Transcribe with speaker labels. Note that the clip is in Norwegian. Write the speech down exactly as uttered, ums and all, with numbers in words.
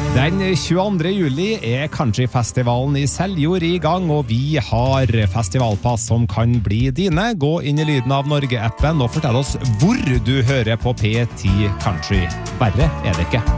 Speaker 1: Den tjueandre juli er Countryfestivalen i Seljord i gang, og vi har festivalpass som kan bli dine. Gå inn i Lyden av Norge-appen og fortell oss hvor du hører på P ti Country. Verre er det ikke.